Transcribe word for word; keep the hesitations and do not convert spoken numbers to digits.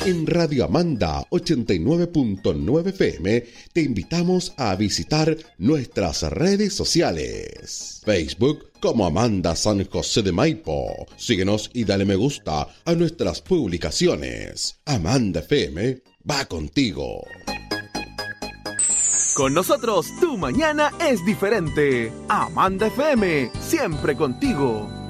En Radio Amanda ochenta y nueve punto nueve F M te invitamos a visitar nuestras redes sociales. Facebook como Amanda San José de Maipo. Síguenos y dale me gusta a nuestras publicaciones. Amanda F M va contigo. Con nosotros, tu mañana es diferente. Amanda F M, siempre contigo.